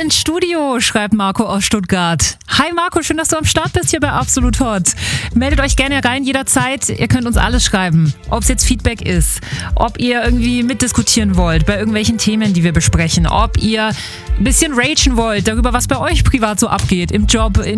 ins Studio, schreibt Marco aus Stuttgart. Hi Marco, schön, dass du am Start bist hier bei Absolut Hot. Meldet euch gerne rein, jederzeit. Ihr könnt uns alles schreiben. Ob es jetzt Feedback ist, ob ihr irgendwie mitdiskutieren wollt bei irgendwelchen Themen, die wir besprechen, ob ihr ein bisschen ragen wollt darüber, was bei euch privat so abgeht, im Job,